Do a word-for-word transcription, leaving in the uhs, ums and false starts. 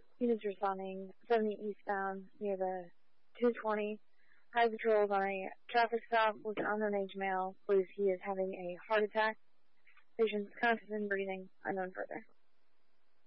Units responding seventy eastbound near the two twenty. High patrols on a traffic stop with an unknown age male. Believes he is having a heart attack. Patient's conscious and breathing. Unknown further.